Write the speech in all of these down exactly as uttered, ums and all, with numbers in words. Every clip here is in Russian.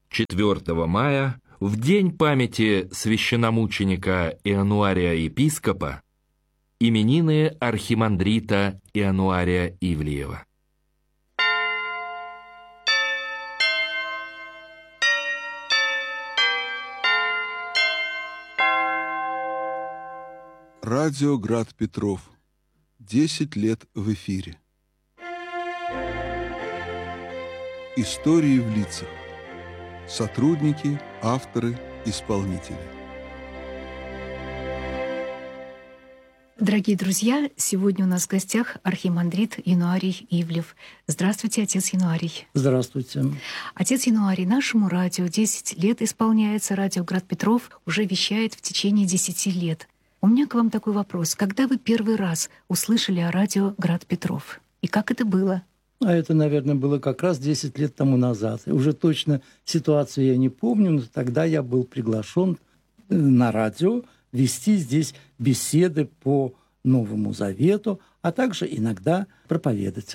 четвёртого мая, в день памяти священномученика Иануария Епископа, именины архимандрита Иануария Ивлеева. Радио Град Петров. Десять лет в эфире. Истории в лицах. Сотрудники, авторы, исполнители. Дорогие друзья, сегодня у нас в гостях архимандрит Иануарий Ивлев. Здравствуйте, отец Иануарий. Здравствуйте. Отец Иануарий, нашему радио десять лет исполняется. Радио Град Петров уже вещает в течение десяти лет. У меня к вам такой вопрос. Когда вы первый раз услышали о радио Град Петров? И как это было? А это, наверное, было как раз десять лет тому назад. И уже точно ситуацию я не помню, но тогда я был приглашен на радио вести здесь беседы по Новому Завету, а также иногда проповедовать.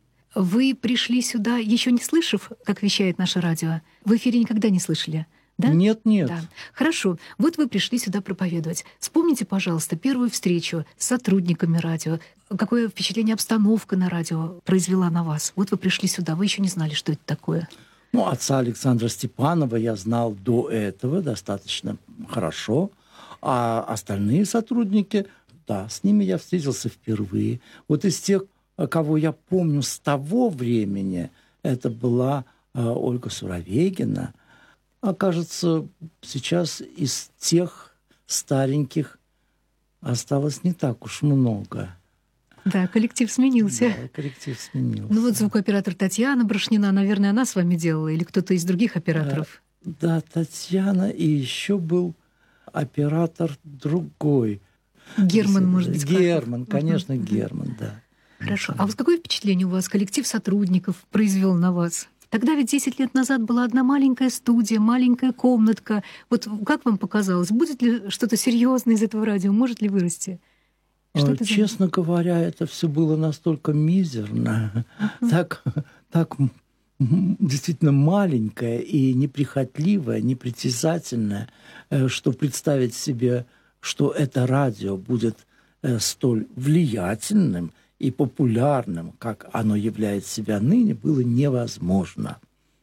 Вы пришли сюда, еще не слышав, как вещает наше радио? В эфире никогда не слышали? Да? Нет, нет. Да. Хорошо. Вот вы пришли сюда проповедовать. Вспомните, пожалуйста, первую встречу с сотрудниками радио. Какое впечатление обстановка на радио произвела на вас? Вот вы пришли сюда, вы еще не знали, что это такое. Ну, отца Александра Степанова я знал до этого достаточно хорошо. А остальные сотрудники, да, с ними я встретился впервые. Вот из тех, кого я помню с того времени, это была э, Ольга Суровегина. А кажется, сейчас из тех стареньких осталось не так уж много. Да, коллектив сменился. Да, коллектив сменился. Ну вот звукооператор Татьяна Брошнина, наверное, она с вами делала, или кто-то из других операторов? Да, Татьяна, и еще был оператор другой. Герман, может быть. Герман, конечно, uh-huh. Герман, да. Хорошо. А вот какое впечатление у вас коллектив сотрудников произвел на вас? Тогда ведь десять лет назад была одна маленькая студия, маленькая комнатка. Вот как вам показалось, будет ли что-то серьезное из этого радио, может ли вырасти? Что Честно это... говоря, это все было настолько мизерно, uh-huh. так, так действительно маленькое и неприхотливое, непритязательное, что представить себе, что это радио будет столь влиятельным и популярным, как оно является себя ныне, было невозможно.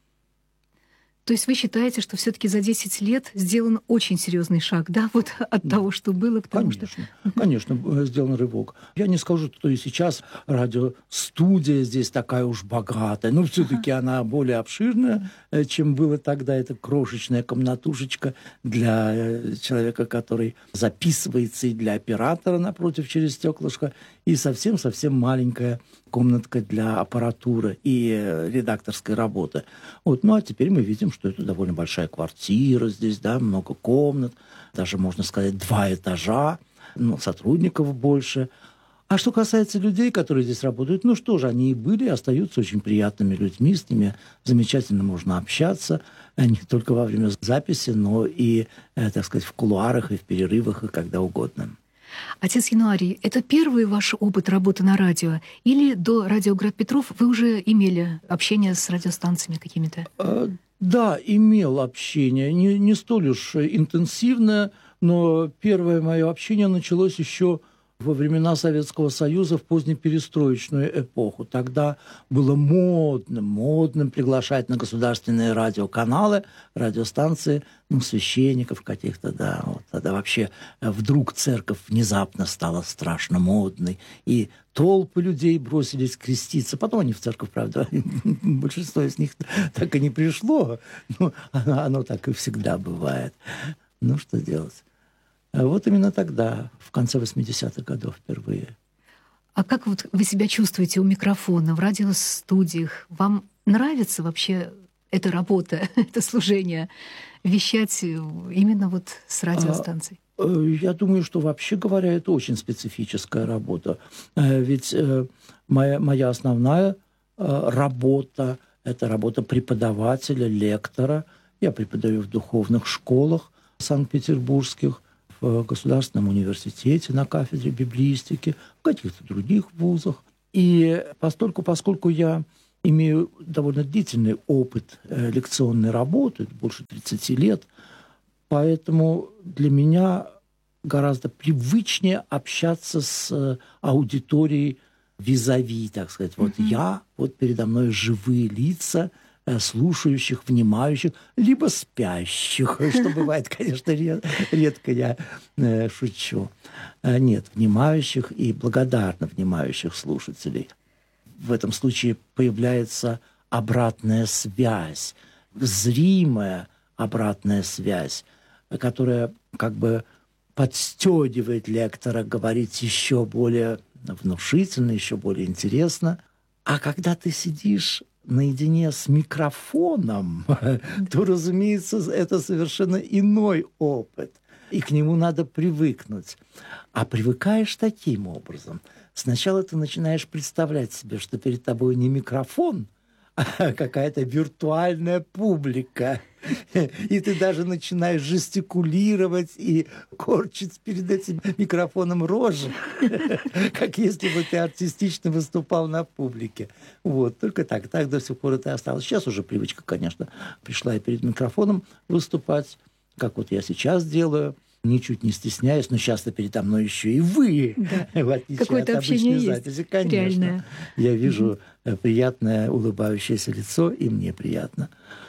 То есть вы считаете, что все-таки за десять лет сделан очень серьезный шаг, да, вот от того, что было, к тому, конечно, что... Конечно, сделан рывок. Я не скажу, что и сейчас радиостудия здесь такая уж богатая, но все-таки ага. она более обширная, чем было тогда. Это крошечная комнатушечка для человека, который записывается, и для оператора напротив через стеклышко, и совсем-совсем маленькая комнатка для аппаратуры и редакторской работы. Вот. Ну, а теперь мы видим, что это довольно большая квартира здесь, да, много комнат, даже, можно сказать, два этажа, ну, сотрудников больше. А что касается людей, которые здесь работают, ну что же, они и были, и остаются очень приятными людьми, с ними замечательно можно общаться, не только во время записи, но и, так сказать, в кулуарах, и в перерывах, и когда угодно. Отец Иануарий, это первый ваш опыт работы на радио? Или до радио Град Петров вы уже имели общение с радиостанциями какими-то? А, да, имел общение. Не, не столь уж интенсивное, но первое мое общение началось еще во времена Советского Союза, в позднеперестроечную эпоху. Тогда было модным, модным приглашать на государственные радиоканалы, радиостанции, ну, священников каких-то, да. Вот. Тогда вообще вдруг церковь внезапно стала страшно модной, и толпы людей бросились креститься. Потом они в церковь, правда, большинство из них так и не пришло, но оно так и всегда бывает. Ну, что делать? Вот именно тогда, в конце восьмидесятых годов впервые. А как вот вы себя чувствуете у микрофона, в радиостудиях? Вам нравится вообще эта работа, это служение, вещать именно вот с радиостанцией? А, я думаю, что вообще говоря, это очень специфическая работа. Ведь моя, моя основная работа – это работа преподавателя, лектора. Я преподаю в духовных школах санкт-петербургских, в Государственном университете на кафедре библеистики, в каких-то других вузах. И постольку, поскольку я имею довольно длительный опыт э, лекционной работы, больше тридцати лет, поэтому для меня гораздо привычнее общаться с э, аудиторией визави, так сказать. Вот mm-hmm. я, вот передо мной живые лица, слушающих, внимающих, либо спящих, что бывает, конечно, редко я шучу. Нет, внимающих и благодарно внимающих слушателей. В этом случае появляется обратная связь, зримая обратная связь, которая как бы подстегивает лектора говорить еще более внушительно, еще более интересно. А когда ты сидишь наедине с микрофоном, то, разумеется, это совершенно иной опыт. И к нему надо привыкнуть. А привыкаешь таким образом. Сначала ты начинаешь представлять себе, что перед тобой не микрофон, а какая-то виртуальная публика. И ты даже начинаешь жестикулировать и корчить перед этим микрофоном рожи, как если бы ты артистично выступал на публике. Вот, только так. Так до сих пор это осталось. Сейчас уже привычка, конечно, пришла и перед микрофоном выступать, как вот я сейчас делаю, ничуть не стесняюсь, но часто передо мной еще и вы, да. В отличие Какое-то от обычной есть записи, конечно. Реальное. Я вижу mm-hmm. приятное улыбающееся лицо, и мне приятно.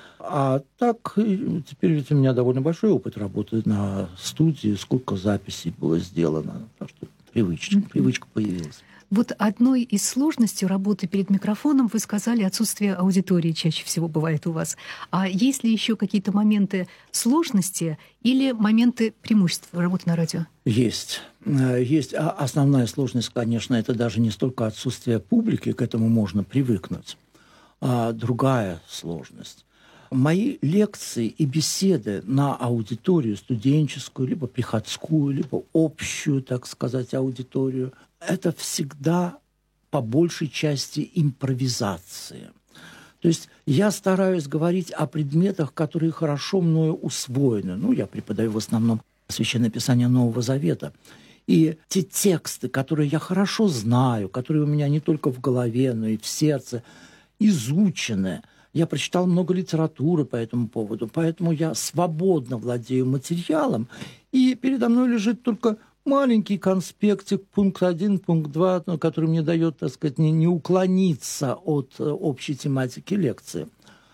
А так, теперь ведь у меня довольно большой опыт работы на студии, сколько записей было сделано. Так что привычка, mm-hmm. привычка появилась. Вот одной из сложностей работы перед микрофоном вы сказали, отсутствие аудитории чаще всего бывает у вас. А есть ли еще какие-то моменты сложности или моменты преимуществ работы на радио? Есть. Есть. А основная сложность, конечно, это даже не столько отсутствие публики, к этому можно привыкнуть, а другая сложность. Мои лекции и беседы на аудиторию студенческую, либо приходскую, либо общую, так сказать, аудиторию, это всегда по большей части импровизация. То есть я стараюсь говорить о предметах, которые хорошо мною усвоены. Ну, я преподаю в основном Священное Писание Нового Завета. И те тексты, которые я хорошо знаю, которые у меня не только в голове, но и в сердце, изучены. Я прочитал много литературы по этому поводу, поэтому я свободно владею материалом, и передо мной лежит только маленький конспектик, пункт один, пункт два, который мне дает, так сказать, не, не уклониться от общей тематики лекции.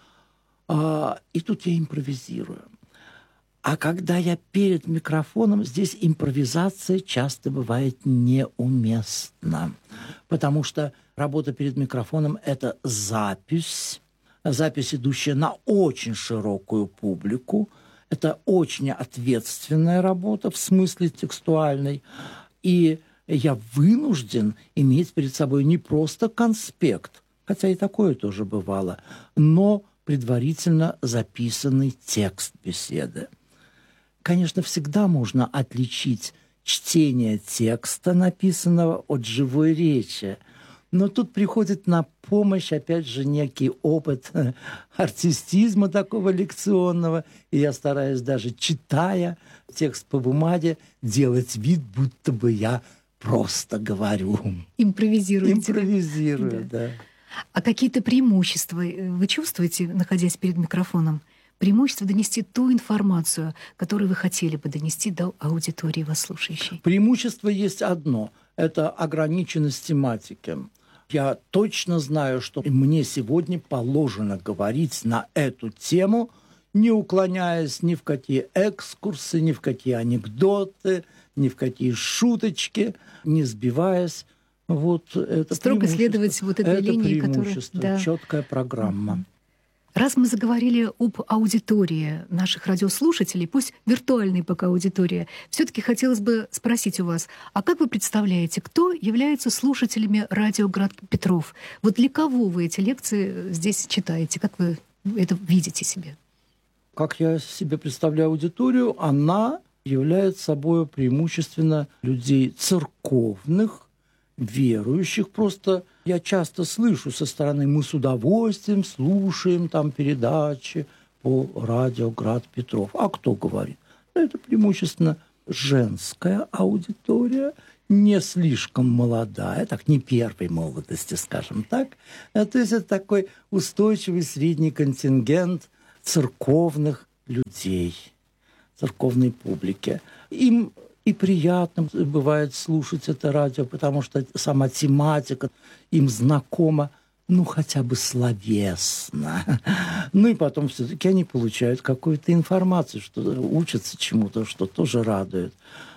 А, и тут я импровизирую. А когда я перед микрофоном, здесь импровизация часто бывает неуместна, потому что работа перед микрофоном – это запись, запись, идущая на очень широкую публику. Это очень ответственная работа в смысле текстуальной. И я вынужден иметь перед собой не просто конспект, хотя и такое тоже бывало, но предварительно записанный текст беседы. Конечно, всегда можно отличить чтение текста, написанного, от живой речи. Но тут приходит на помощь, опять же, некий опыт артистизма такого лекционного. И я стараюсь даже, читая текст по бумаге, делать вид, будто бы я просто говорю. Импровизируете. Импровизирую, да. да. А какие-то преимущества вы чувствуете, находясь перед микрофоном? Преимущество донести ту информацию, которую вы хотели бы донести до аудитории вас слушающей? Преимущество есть одно – это ограниченность тематики. Я точно знаю, что мне сегодня положено говорить на эту тему, не уклоняясь ни в какие экскурсы, ни в какие анекдоты, ни в какие шуточки, не сбиваясь. Вот это строго следовать вот этой это линии, преимущество, которая... Да. четкая программа. Раз мы заговорили об аудитории наших радиослушателей, пусть виртуальной пока аудитория, все-таки хотелось бы спросить у вас, а как вы представляете, кто является слушателями радио «Град Петров»? Вот для кого вы эти лекции здесь читаете? Как вы это видите себе? Как я себе представляю аудиторию, она является собой преимущественно людей церковных, верующих. Просто я часто слышу со стороны: мы с удовольствием слушаем там передачи по радио «Град Петров». А кто говорит? Это преимущественно женская аудитория не слишком молодая, так, не первой молодости, скажем так. То есть это такой устойчивый средний контингент церковных людей, церковной публики. Им и приятно бывает слушать это радио, потому что сама тематика им знакома, ну, хотя бы словесно. Ну, и потом все-таки они получают какую-то информацию, что учатся чему-то, что тоже радует.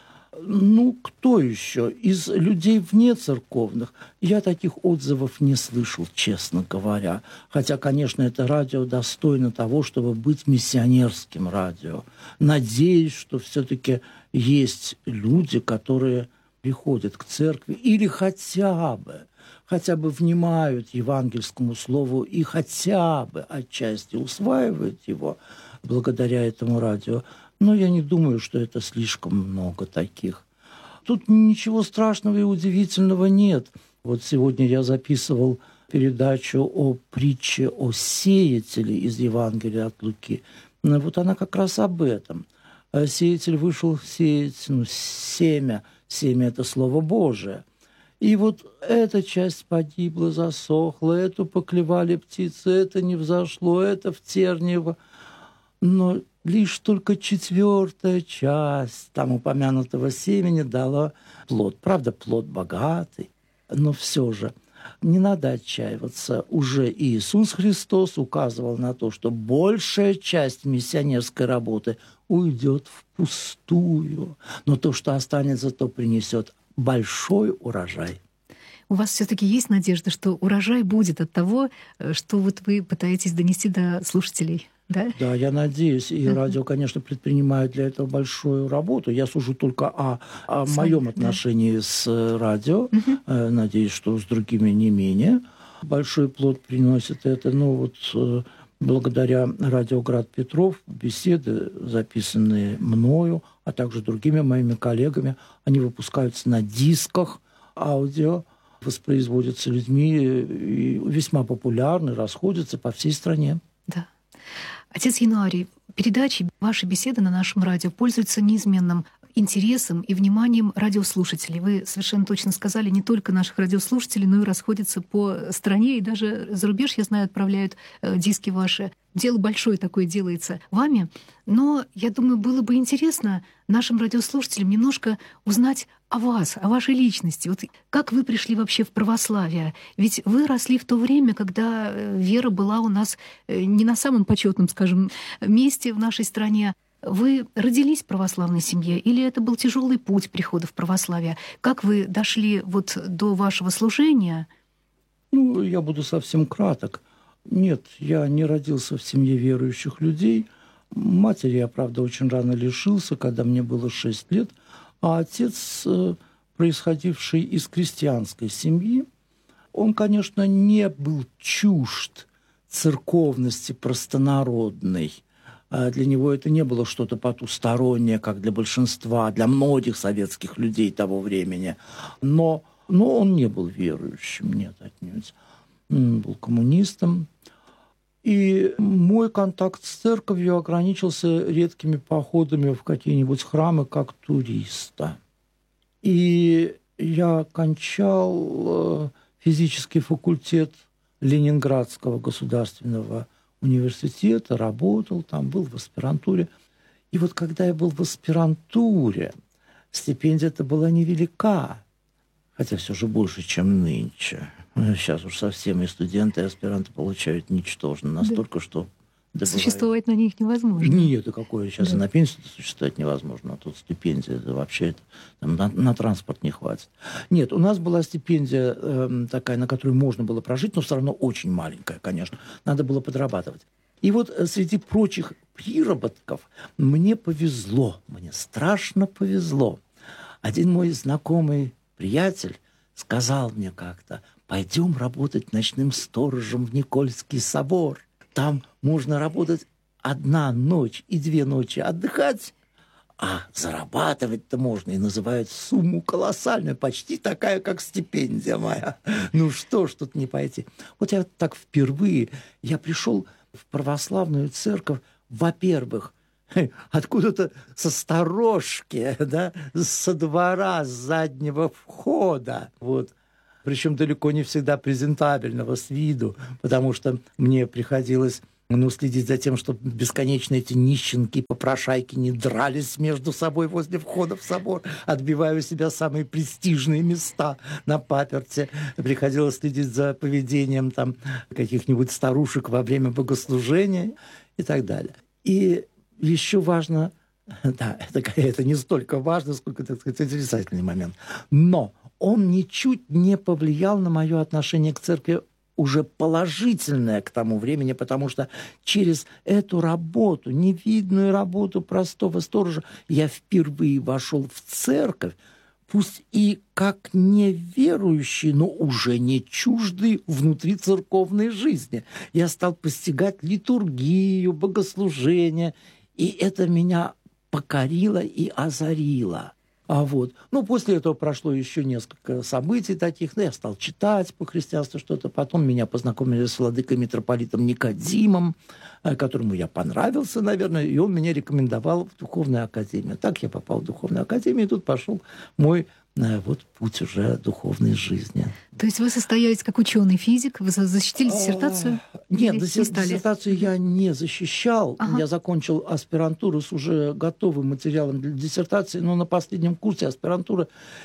Ну, кто еще? Из людей вне церковных я таких отзывов не слышал, честно говоря. Хотя, конечно, это радио достойно того, чтобы быть миссионерским радио. Надеюсь, что все-таки есть люди, которые приходят к церкви или хотя бы, хотя бы внимают евангельскому слову и хотя бы отчасти усваивают его благодаря этому радио. Но я не думаю, что это слишком много таких. Тут ничего страшного и удивительного нет. Вот сегодня я записывал передачу о притче о сеятеле из Евангелия от Луки. Вот она как раз об этом. Сеятель вышел сеять, ну, семя. Семя – это Слово Божие. И вот эта часть погибла, засохла, эту поклевали птицы, это не взошло, это в терниево. Но лишь только четвертая часть там упомянутого семени дала плод. Правда, плод богатый, но все же не надо отчаиваться. Уже Иисус Христос указывал на то, что большая часть миссионерской работы уйдет впустую. Но то, что останется, то принесет большой урожай. У вас все-таки есть надежда, что урожай будет от того, что вот вы пытаетесь донести до слушателей? Да? Да, я надеюсь. И uh-huh. радио, конечно, предпринимает для этого большую работу. Я сужу только о, о моем отношении да. с радио. Uh-huh. Надеюсь, что с другими не менее. Большой плод приносит это. Ну, вот благодаря радио «Град Петров» беседы, записанные мною, а также другими моими коллегами, они выпускаются на дисках аудио, воспроизводятся людьми и весьма популярны, расходятся по всей стране. Да. Отец Януарий, передачи, ваши беседы на нашем радио пользуются неизменным интересом и вниманием радиослушателей. Вы совершенно точно сказали, не только наших радиослушателей, но и расходятся по стране, и даже за рубеж, я знаю, отправляют э, диски ваши. Дело большое такое делается вами, но, я думаю, было бы интересно нашим радиослушателям немножко узнать о вас, о вашей личности. Вот как вы пришли вообще в православие? Ведь вы росли в то время, когда вера была у нас не на самом почетном, скажем, месте в нашей стране. Вы родились в православной семье или это был тяжелый путь прихода в православие? Как вы дошли вот до вашего служения? Ну, я буду совсем краток. Нет, я не родился в семье верующих людей. Матери я, правда, очень рано лишился, когда мне было шесть лет. А отец, происходивший из крестьянской семьи, он, конечно, не был чужд церковности простонародной. Для него это не было что-то потустороннее, как для большинства, для многих советских людей того времени. Но, но он не был верующим, нет, отнюдь. Он был коммунистом. И мой контакт с церковью ограничился редкими походами в какие-нибудь храмы как туриста. И я окончал физический факультет Ленинградского государственного университета, работал там, был в аспирантуре. И вот когда я был в аспирантуре, стипендия-то была невелика, хотя все же больше, чем нынче. Сейчас уж совсем и студенты, и аспиранты получают ничтожно, настолько, да. что... Добывает. Существовать на них невозможно. Нет, да какое сейчас да. и на пенсию существовать невозможно, а тут стипендия, это вообще это, там, на, на транспорт не хватит. Нет, у нас была стипендия э, такая, на которую можно было прожить, но все равно очень маленькая, конечно. Надо было подрабатывать. И вот среди прочих приработков мне повезло, мне страшно повезло. Один мой знакомый приятель сказал мне как-то: пойдем работать ночным сторожем в Никольский собор. Там можно работать одна ночь и две ночи отдыхать, а зарабатывать-то можно, и называют сумму колоссальную, почти такая, как стипендия моя. Ну что ж тут не пойти? Вот я так впервые, я пришел в православную церковь, во-первых, откуда-то со сторожки, да, со двора, с заднего входа. Вот. Причем далеко не всегда презентабельного с виду, потому что мне приходилось ну, следить за тем, чтобы бесконечно эти нищенки, попрошайки не дрались между собой возле входа в собор, отбивая у себя самые престижные места на паперти. Приходилось следить за поведением там каких-нибудь старушек во время богослужения и так далее. И еще важно, да, это, это не столько важно, сколько, так сказать, отрицательный момент, но он ничуть не повлиял на мое отношение к церкви уже положительное к тому времени, потому что через эту работу, невидную работу простого сторожа, я впервые вошел в церковь, пусть и как неверующий, но уже не чуждый внутри церковной жизни. Я стал постигать литургию, богослужение, и это меня покорило и озарило. А вот. Ну, после этого прошло еще несколько событий таких. Ну, я стал читать по христианству что-то. Потом меня познакомили с владыкой митрополитом Никодимом, которому я понравился, наверное, и он меня рекомендовал в Духовную академию. Так я попал в Духовную академию, и тут пошел мой вот путь уже духовной жизни. То есть вы состоялись как ученый-физик, вы защитили диссертацию? Нет, диссертацию я не защищал. Ага. Я закончил аспирантуру с уже готовым материалом для диссертации, но на последнем курсе аспирантуры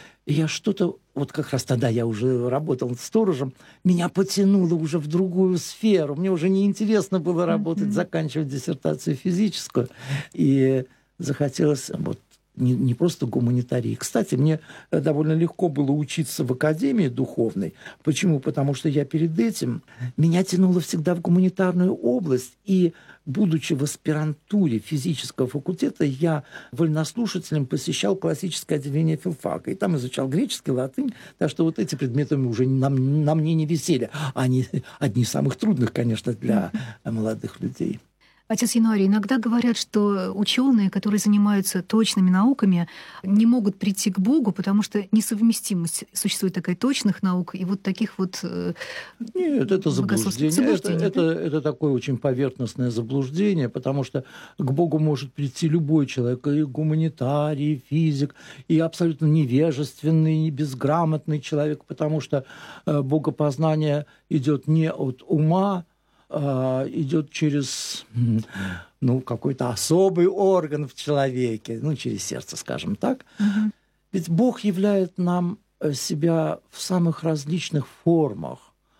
я что-то, вот как раз тогда я уже работал сторожем, меня потянуло уже в другую сферу. Мне уже неинтересно было работать, mm-hmm. заканчивать диссертацию физическую. И захотелось вот Не, не просто гуманитарии. Кстати, мне довольно легко было учиться в академии духовной. Почему? Потому что я перед этим... Меня тянуло всегда в гуманитарную область. И, будучи в аспирантуре физического факультета, я вольнослушателем посещал классическое отделение филфака. И там изучал греческий, латынь. Так что вот эти предметы уже на, на мне не висели. Они одни из самых трудных, конечно, для молодых людей. Отец Януарий, иногда говорят, что ученые, которые занимаются точными науками, не могут прийти к Богу, потому что несовместимость существует такая точных наук и вот таких вот... Нет, это заблуждение. заблуждение это, это, это такое очень поверхностное заблуждение, потому что к Богу может прийти любой человек, и гуманитарий, и физик, и абсолютно невежественный, и безграмотный человек, потому что богопознание идет не от ума, идет через ну, какой-то особый орган в человеке, ну, через сердце, скажем так. Угу. Ведь Бог являет нам себя в самых различных формах,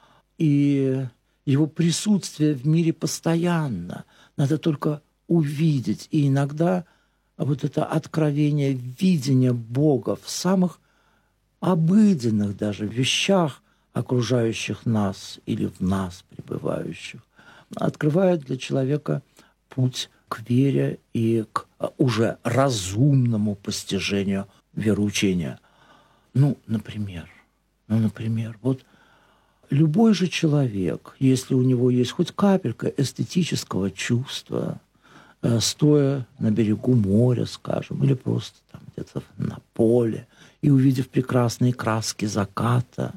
и Его присутствие в мире постоянно. Надо только увидеть. И иногда вот это откровение, видение Бога в самых обыденных даже вещах, окружающих нас или в нас пребывающих, открывает для человека путь к вере и к уже разумному постижению вероучения. Ну, например, ну, например, вот любой же человек, если у него есть хоть капелька эстетического чувства, стоя на берегу моря, скажем, или просто там где-то на поле, и увидев прекрасные краски заката,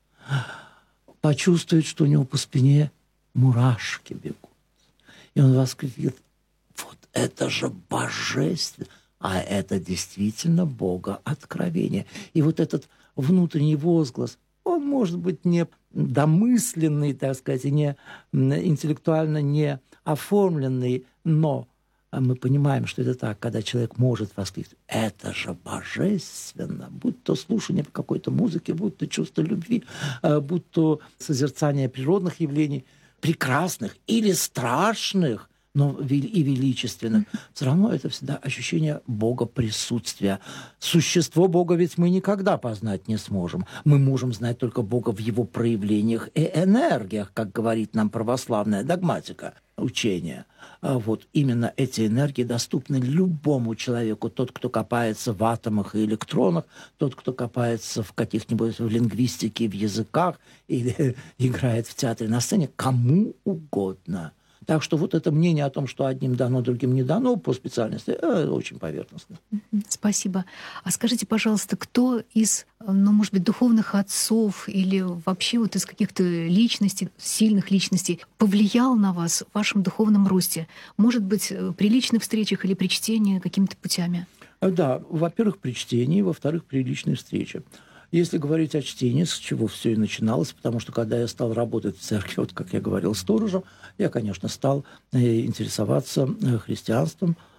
почувствует, что у него по спине мурашки бегут. И он воскликнет: вот это же божественно! А это действительно Бога откровение. И вот этот внутренний возглас, он может быть не домысленный, так сказать, и не интеллектуально не оформленный, но мы понимаем, что это так, когда человек может воскликнуть: это же божественно, будь то слушание какой-то музыки, будь то чувство любви, будь то созерцание природных явлений, прекрасных или страшных, но и величественных. Все равно это всегда ощущение Бога присутствия. Существо Бога ведь мы никогда познать не сможем. Мы можем знать только Бога в Его проявлениях и энергиях, как говорит нам православная догматика учения. А вот именно эти энергии доступны любому человеку. Тот, кто копается в атомах и электронах, тот, кто копается в каких-нибудь в лингвистике, в языках или играет в театре на сцене, кому угодно. Так что вот это мнение о том, что одним дано, другим не дано по специальности, очень поверхностно. Спасибо. А скажите, пожалуйста, кто из, ну, может быть, духовных отцов или вообще вот из каких-то личностей, сильных личностей повлиял на вас в вашем духовном росте? Может быть, при личных встречах или при чтении какими-то путями? Да, во-первых, при чтении, во-вторых, при личной встрече. Если говорить о чтении, с чего все и начиналось, потому что когда я стал работать в церкви, вот как я говорил, сторожем, я, конечно, стал интересоваться христианством,